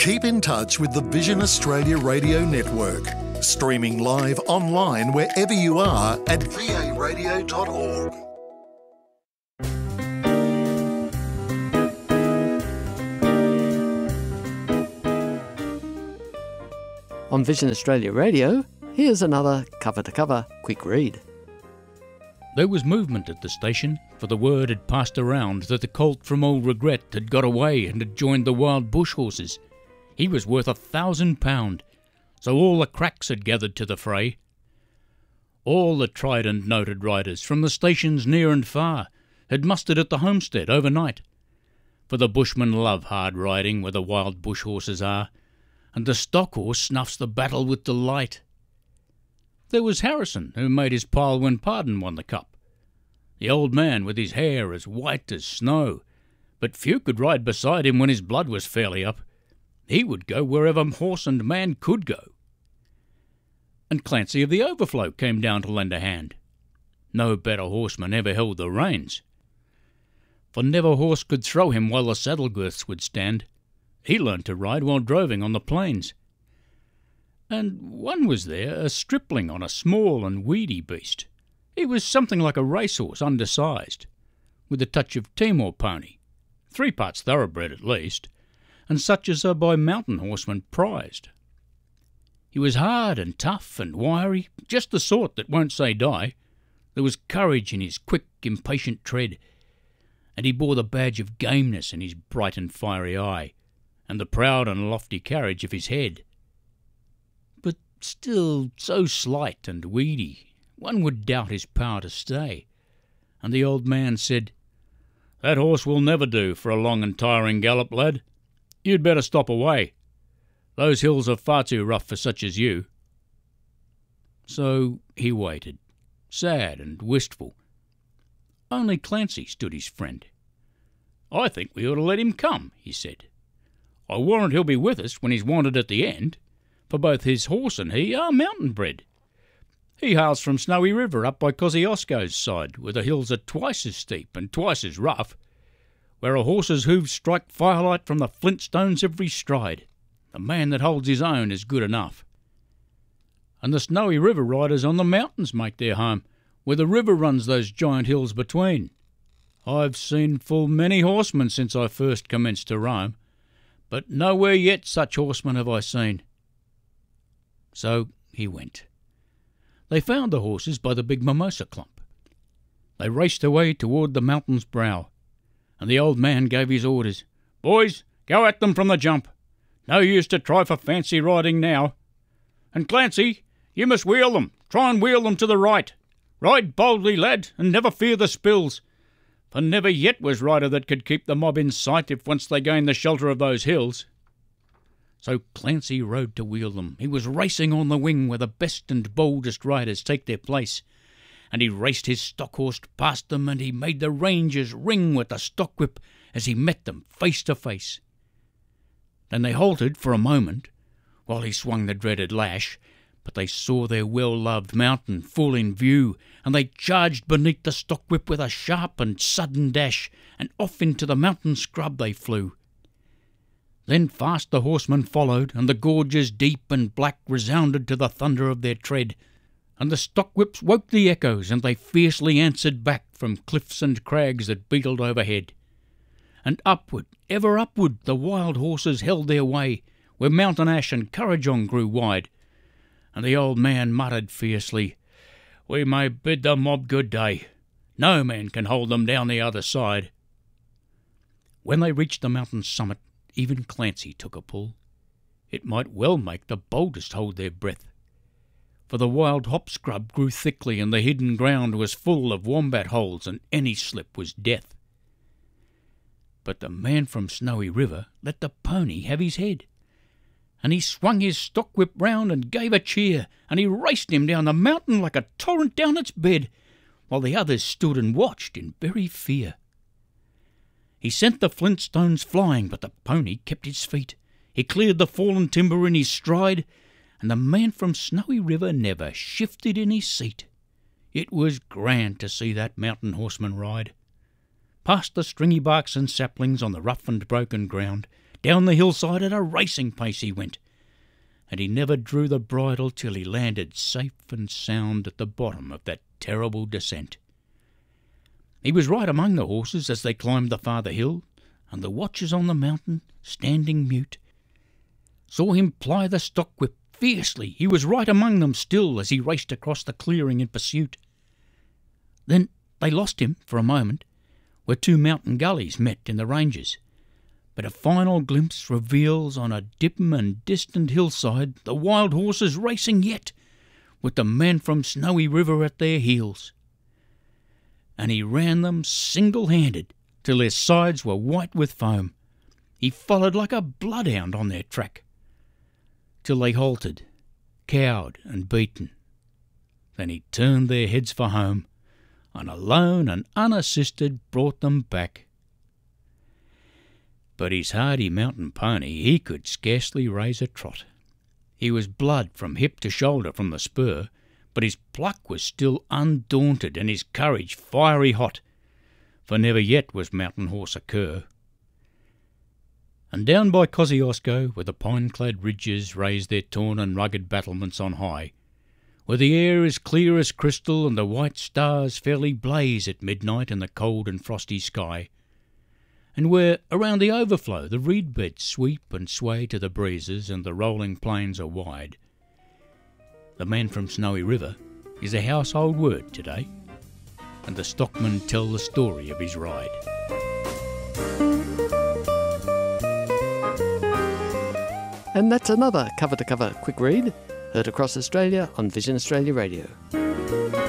Keep in touch with the Vision Australia Radio Network. Streaming live online wherever you are at varadio.org. On Vision Australia Radio, here's another cover-to-cover quick read. There was movement at the station, for the word had passed around that the colt from Old Regret had got away and had joined the wild bush horses. He was worth £1,000, so all the cracks had gathered to the fray. All the tried and noted riders from the stations near and far had mustered at the homestead overnight, for the bushmen love hard riding where the wild bush horses are, and the stock horse snuffs the battle with delight. There was Harrison, who made his pile when Pardon won the cup, the old man with his hair as white as snow, but few could ride beside him when his blood was fairly up. He would go wherever horse and man could go. And Clancy of the Overflow came down to lend a hand. No better horseman ever held the reins, for never horse could throw him while the saddle girths would stand. He learned to ride while droving on the plains. And one was there, a stripling on a small and weedy beast. He was something like a racehorse, undersized, with a touch of Timor pony, 3 parts thoroughbred at least, and such as are by mountain horsemen prized. He was hard and tough and wiry, just the sort that won't say die. There was courage in his quick, impatient tread, and he bore the badge of gameness in his bright and fiery eye, and the proud and lofty carriage of his head. But still so slight and weedy, one would doubt his power to stay, and the old man said, "That horse will never do for a long and tiring gallop, lad. You'd better stop away. Those hills are far too rough for such as you." So he waited, sad and wistful. Only Clancy stood his friend. "I think we ought to let him come," he said. "I warrant he'll be with us when he's wanted at the end, for both his horse and he are mountain bred. He hails from Snowy River up by Kosciuszko's side, where the hills are twice as steep and twice as rough, where a horse's hoofs strike firelight from the flint stones every stride. The man that holds his own is good enough. And the Snowy River riders on the mountains make their home, where the river runs those giant hills between. I've seen full many horsemen since I first commenced to roam, but nowhere yet such horsemen have I seen." So he went. They found the horses by the big mimosa clump. They raced away toward the mountain's brow, and the old man gave his orders. "Boys, go at them from the jump. No use to try for fancy riding now. And Clancy, you must wheel them. Try and wheel them to the right. Ride boldly, lad, and never fear the spills, for never yet was rider that could keep the mob in sight if once they gained the shelter of those hills." So Clancy rode to wheel them. He was racing on the wing where the best and boldest riders take their place, and he raced his stock horse past them, and he made the rangers ring with the stock whip as he met them face to face. Then they halted for a moment while he swung the dreaded lash, but they saw their well-loved mountain full in view, and they charged beneath the stock whip with a sharp and sudden dash, and off into the mountain scrub they flew. Then fast the horsemen followed, and the gorges deep and black resounded to the thunder of their tread, and the stock whips woke the echoes, and they fiercely answered back from cliffs and crags that beetled overhead. And upward, ever upward, the wild horses held their way, where Mountain Ash and Kurrajong grew wide, and the old man muttered fiercely, "We may bid the mob good day. No man can hold them down the other side." When they reached the mountain's summit, even Clancy took a pull. It might well make the boldest hold their breath, for the wild hop scrub grew thickly, and the hidden ground was full of wombat holes, and any slip was death. But the man from Snowy River let the pony have his head, and he swung his stock whip round and gave a cheer, and he raced him down the mountain like a torrent down its bed, while the others stood and watched in very fear. He sent the flint stones flying, but the pony kept his feet. He cleared the fallen timber in his stride, and the man from Snowy River never shifted in his seat. It was grand to see that mountain horseman ride. Past the stringy barks and saplings on the rough and broken ground, Down the hillside at a racing pace he went, and he never drew the bridle till he landed safe and sound at the bottom of that terrible descent. He was right among the horses as they climbed the farther hill, and the watchers on the mountain, standing mute, saw him ply the stock whip fiercely. He was right among them still as he raced across the clearing in pursuit. Then they lost him for a moment, where two mountain gullies met in the ranges, but a final glimpse reveals on a dim and distant hillside the wild horses racing yet, with the man from Snowy River at their heels. And he ran them single-handed till their sides were white with foam. He followed like a bloodhound on their track, till they halted, cowed and beaten. Then he turned their heads for home, and alone and unassisted brought them back. But his hardy mountain pony, he could scarcely raise a trot. He was blood from hip to shoulder from the spur, but his pluck was still undaunted and his courage fiery hot, for never yet was mountain horse a cur. And down by Kosciuszko, where the pine-clad ridges raise their torn and rugged battlements on high, where the air is clear as crystal and the white stars fairly blaze at midnight in the cold and frosty sky, and where around the overflow the reed beds sweep and sway to the breezes and the rolling plains are wide, the man from Snowy River is a household word today, and the stockmen tell the story of his ride. And that's another cover-to-cover quick read, heard across Australia on Vision Australia Radio.